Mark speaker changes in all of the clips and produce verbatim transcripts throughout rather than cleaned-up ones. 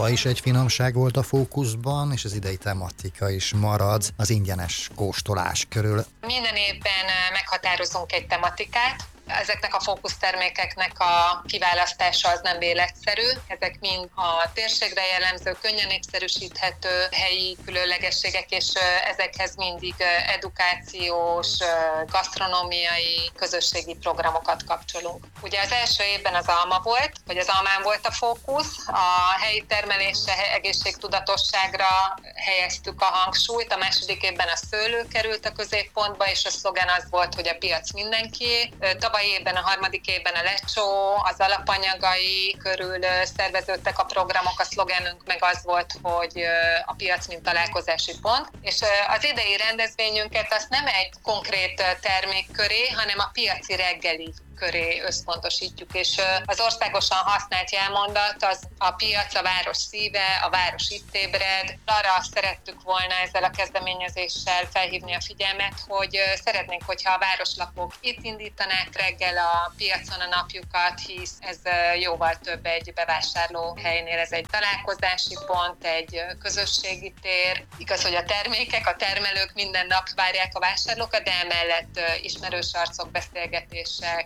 Speaker 1: Tavaly is egy finomság volt a fókuszban, és az idei tematika is marad az ingyenes kóstolás körül.
Speaker 2: Minden évben meghatározunk egy tematikát. Ezeknek a fókusztermékeknek a kiválasztása az nem életszerű. Ezek mind a térségre jellemző, könnyen népszerűsíthető helyi különlegességek, és ezekhez mindig edukációs, gasztronómiai, közösségi programokat kapcsolunk. Ugye az első évben az alma volt, vagy az almán volt a fókusz, a helyi termelésre, egészségtudatosságra helyeztük a hangsúlyt, a második évben a szőlő került a középpontba, és a szlogen az volt, hogy a piac mindenkié. Tavaly évben, a harmadik évben a lecsó, az alapanyagai körül szerveződtek a programok, a szlogenünk meg az volt, hogy a piac mint találkozási pont. És az idei rendezvényünket azt nem egy konkrét termék köré, hanem a piaci reggeli köré összpontosítjuk, és az országosan használt jelmondat az a piac, a város szíve, a város itt ébred. Arra szerettük volna ezzel a kezdeményezéssel felhívni a figyelmet, hogy szeretnénk, hogyha a városlakók itt indítanák reggel a piacon a napjukat, hisz ez jóval több egy bevásárló helynél, ez egy találkozási pont, egy közösségi tér. Igaz, hogy a termékek, a termelők minden nap várják a vásárlókat, de emellett ismerős arcok, beszélgetések,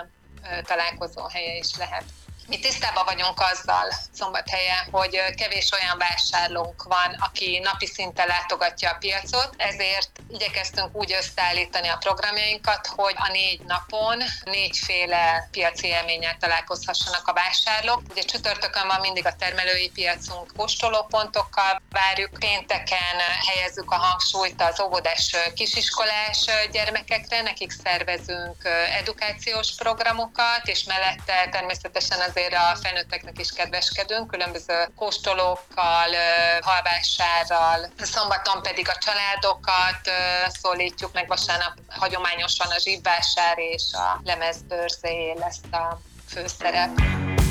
Speaker 2: találkozó helye is lehet. Mi tisztában vagyunk azzal Szombathelyen, hogy kevés olyan vásárlónk van, aki napi szinten látogatja a piacot, ezért igyekeztünk úgy összeállítani a programjainkat, hogy a négy napon négyféle piaci élménnyel találkozhassanak a vásárlók. Ugye csütörtökön van mindig a termelői piacunk, kóstolópontokkal várjuk, pénteken helyezzük a hangsúlyt az óvodás kisiskolás gyermekekre, nekik szervezünk edukációs programokat, és mellette természetesen azért a felnőtteknek is kedveskedünk, különböző kóstolókkal, halvásárral, szombaton pedig a családokat szólítjuk meg, vasárnap hagyományosan a zsibvásár és a lemezbőrzé lesz a főszerep.